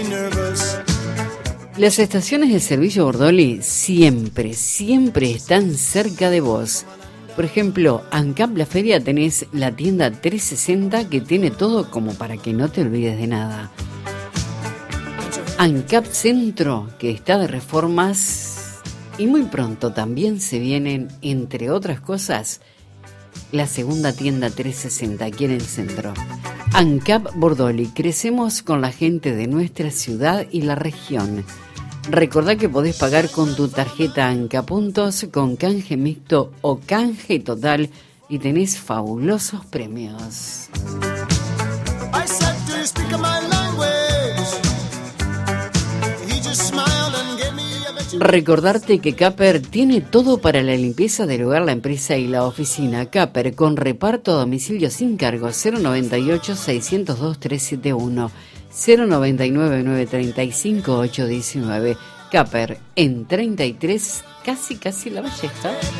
Las estaciones de servicio Bordoli siempre están cerca de vos. Por ejemplo, ANCAP La Feria tenés la tienda 360 que tiene todo como para que no te olvides de nada. ANCAP Centro, que está de reformas, y muy pronto también se vienen, entre otras cosas, la segunda tienda 360 aquí en el centro. ANCAP Bordoli, crecemos con la gente de nuestra ciudad y la región. Recordá que podés pagar con tu tarjeta ANCAP Puntos, con canje mixto o canje total y tenés fabulosos premios. Recordarte que Caper tiene todo para la limpieza del hogar, la empresa y la oficina. Caper con reparto a domicilio sin cargo. 098-602-371, 099-935-819. Caper en 33, casi La Ballesta.